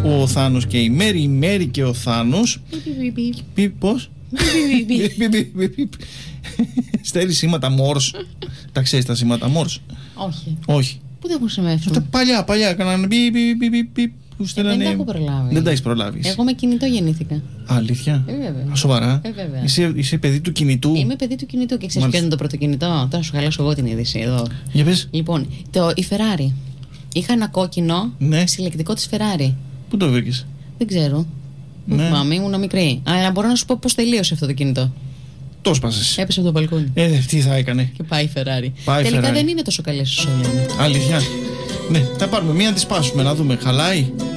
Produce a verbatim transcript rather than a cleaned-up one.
ο Θάνος και η Μέρη, η Μέρη και ο Θάνος. Πώς? Στέλνει σήματα Μόρς. Τα ξέρεις τα σήματα Μόρς? Όχι. Όχι. Πού δεν χρησιμεύσουν? Τα παλιά, παλιά έκαναν πι, πι, πι, πι, πι, που στέλνανε... Δεν τα έχω προλάβει. Δεν τα έχεις προλάβει. Εγώ με κινητό γεννήθηκα. Αλήθεια? Ε, βέβαια. Α, σοβαρά? Ε, βέβαια. Είσαι, είσαι παιδί του κινητού? Είμαι παιδί του κινητού και ξέρεις ποιο είναι το πρώτο κινητό? Τώρα σου χαλάσω εγώ την είδηση εδώ. Για πες. Λοιπόν, το, η Ferrari. Είχα ένα κόκκινο, ναι, συλλεκτικό της Ferrari. Πού το βρήκες? Δεν ξέρω. Δεν ναι. θυμάμαι, ήμουν μικρή. Αλλά μπορώ να σου πω πώς τελείωσε αυτό το κινητό. Το σπάσες? Έπεσε από το μπαλκόνι. Ε, τι θα έκανε? Και πάει η Ferrari. Πάει Τελικά Ferrari. δεν είναι τόσο καλές όσο λένε. Αλήθεια? Ναι, θα πάρουμε μία να τη σπάσουμε, να δούμε. Χαλάει?